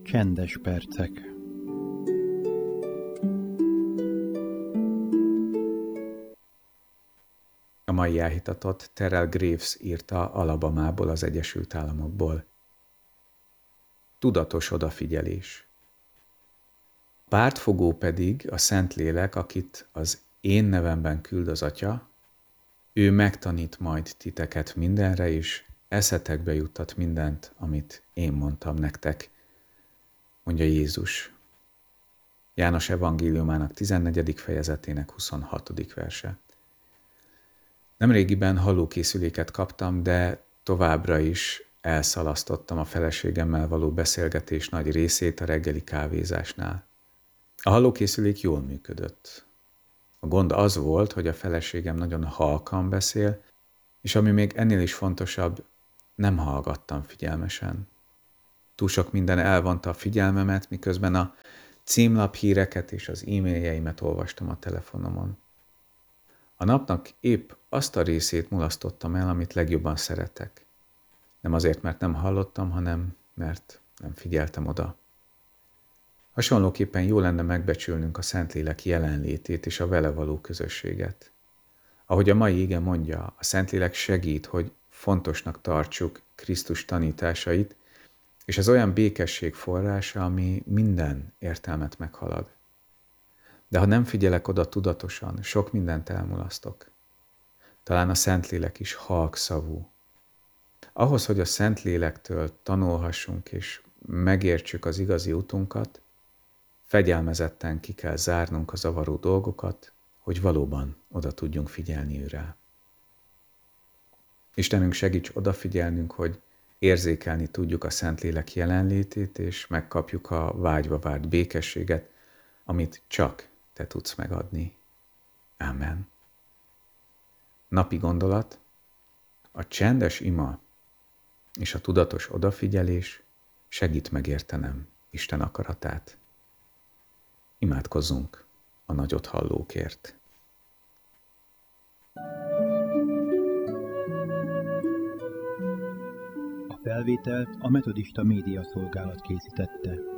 Csendes percek. A mai elhitatott Terrell Graves írta Alabamából, az Egyesült Államokból. Tudatos odafigyelés. A pártfogó pedig a Szentlélek, akit az én nevemben küld az Atya, ő megtanít majd titeket mindenre, és eszetekbe juttat mindent, amit én mondtam nektek, mondja Jézus. János evangéliumának 14. fejezetének 26. verse. Nemrégiben hallókészüléket kaptam, de továbbra is elszalasztottam a feleségemmel való beszélgetés nagy részét a reggeli kávézásnál. A hallókészülék jól működött. A gond az volt, hogy a feleségem nagyon halkan beszél, és ami még ennél is fontosabb, nem hallgattam figyelmesen. Túl sok minden elvonta a figyelmemet, miközben a címlap híreket és az e-mailjeimet olvastam a telefonomon. A napnak épp azt a részét mulasztottam el, amit legjobban szeretek. Nem azért, mert nem hallottam, hanem mert nem figyeltem oda. Hasonlóképpen jó lenne megbecsülnünk a Szentlélek jelenlétét és a vele való közösséget. Ahogy a mai ige mondja, a Szentlélek segít, hogy fontosnak tartsuk Krisztus tanításait, és ez olyan békesség forrása, ami minden értelmet meghalad. De ha nem figyelek oda tudatosan, sok mindent elmulasztok. Talán a Szentlélek is halkszavú. Ahhoz, hogy a Szentlélektől tanulhassunk és megértsük az igazi utunkat, fegyelmezetten ki kell zárnunk a zavaró dolgokat, hogy valóban oda tudjunk figyelni őre. Istenünk, segíts odafigyelnünk, hogy érzékelni tudjuk a Szentlélek jelenlétét, és megkapjuk a vágyva várt békességet, amit csak Te tudsz megadni. Ámen. Napi gondolat: a csendes ima és a tudatos odafigyelés segít megértenem Isten akaratát. Imádkozzunk a nagyot hallókért. A felvételt a Metodista Média Szolgálat készítette.